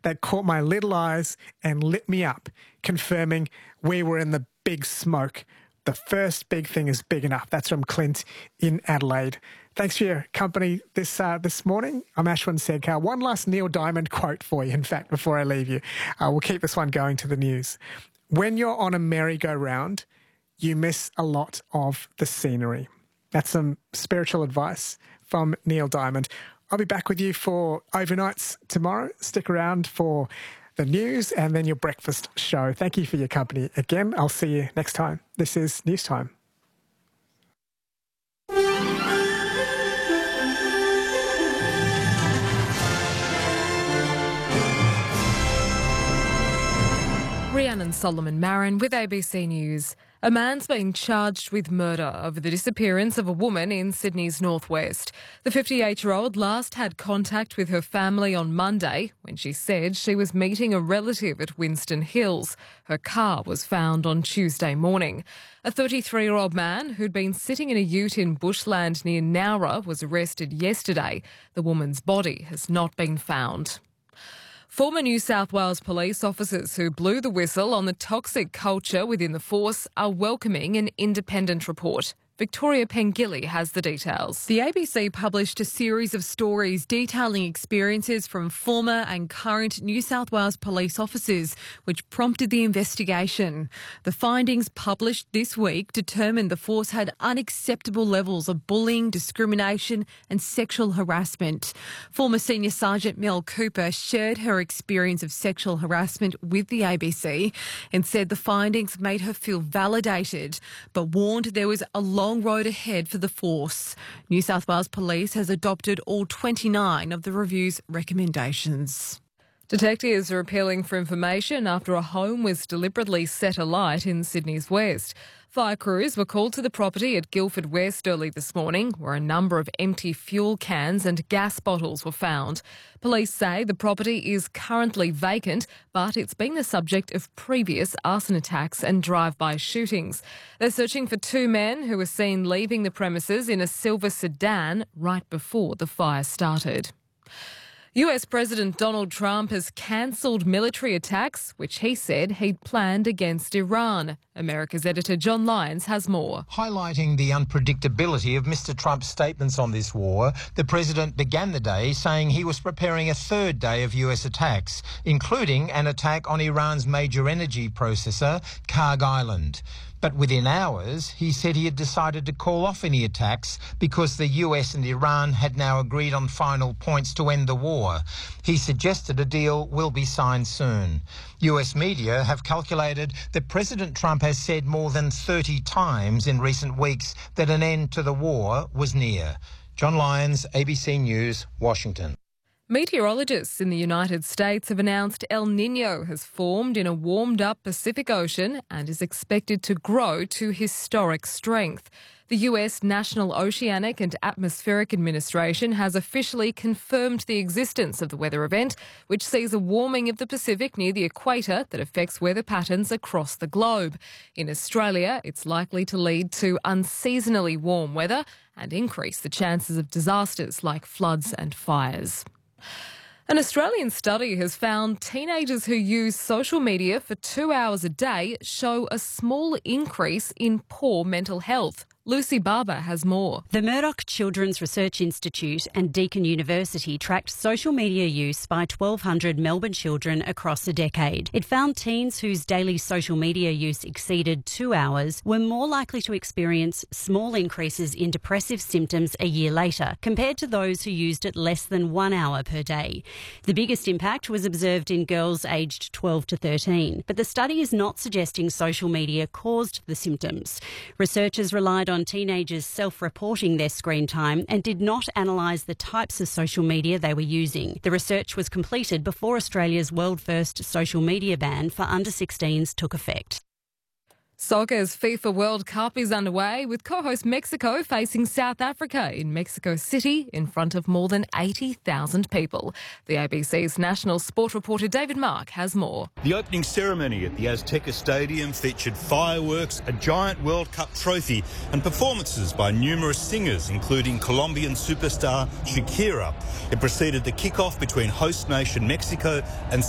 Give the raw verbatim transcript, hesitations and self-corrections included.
that caught my little eyes and lit me up, confirming we were in the big smoke. The first big thing is big enough. That's from Clint in Adelaide. Thanks for your company this uh, this morning. I'm Ashwin Segkar. One last Neil Diamond quote for you, in fact, before I leave you. Uh, we'll keep this one going to the news. When you're on a merry-go-round, you miss a lot of the scenery. That's some spiritual advice from Neil Diamond. I'll be back with you for overnights tomorrow. Stick around for the news and then your breakfast show. Thank you for your company again. I'll see you next time. This is News Time. Rhiannon Solomon Marin with A B C News. A man's been charged with murder over the disappearance of a woman in Sydney's northwest. The fifty-eight-year-old last had contact with her family on Monday when she said she was meeting a relative at Winston Hills. Her car was found on Tuesday morning. A thirty-three-year-old man who'd been sitting in a ute in bushland near Nowra was arrested yesterday. The woman's body has not been found. Former New South Wales police officers who blew the whistle on the toxic culture within the force are welcoming an independent report. Victoria Pengilly has the details. The A B C published a series of stories detailing experiences from former and current New South Wales police officers, which prompted the investigation. The findings published this week determined the force had unacceptable levels of bullying, discrimination and sexual harassment. Former Senior Sergeant Mel Cooper shared her experience of sexual harassment with the A B C and said the findings made her feel validated, but warned there was a long long road ahead for the force. New South Wales Police has adopted all twenty-nine of the review's recommendations. Detectives are appealing for information after a home was deliberately set alight in Sydney's west. Fire crews were called to the property at Guildford West early this morning, where a number of empty fuel cans and gas bottles were found. Police say the property is currently vacant, but it's been the subject of previous arson attacks and drive-by shootings. They're searching for two men who were seen leaving the premises in a silver sedan right before the fire started. U S President Donald Trump has cancelled military attacks, which he said he'd planned against Iran. America's editor John Lyons has more. Highlighting the unpredictability of Mister Trump's statements on this war, the president began the day saying he was preparing a third day of U S attacks, including an attack on Iran's major energy processor, Karg Island. But within hours, he said he had decided to call off any attacks because the U S and Iran had now agreed on final points to end the war. He suggested a deal will be signed soon. U S media have calculated that President Trump has said more than thirty times in recent weeks that an end to the war was near. John Lyons, A B C News, Washington. Meteorologists in the United States have announced El Niño has formed in a warmed-up Pacific Ocean and is expected to grow to historic strength. The U S National Oceanic and Atmospheric Administration has officially confirmed the existence of the weather event, which sees a warming of the Pacific near the equator that affects weather patterns across the globe. In Australia, it's likely to lead to unseasonally warm weather and increase the chances of disasters like floods and fires. An Australian study has found teenagers who use social media for two hours a day show a small increase in poor mental health. Lucy Barber has more. The Murdoch Children's Research Institute and Deakin University tracked social media use by twelve hundred Melbourne children across a decade. It found teens whose daily social media use exceeded two hours were more likely to experience small increases in depressive symptoms a year later, compared to those who used it less than one hour per day. The biggest impact was observed in girls aged twelve to thirteen, but the study is not suggesting social media caused the symptoms. Researchers relied on teenagers self-reporting their screen time and did not analyse the types of social media they were using. The research was completed before Australia's world-first social media ban for under sixteens took effect. Soccer's FIFA World Cup is underway, with co-host Mexico facing South Africa in Mexico City in front of more than eighty thousand people. The A B C's national sport reporter David Mark has more. The opening ceremony at the Azteca Stadium featured fireworks, a giant World Cup trophy and performances by numerous singers, including Colombian superstar Shakira. It preceded the kick-off between host nation Mexico and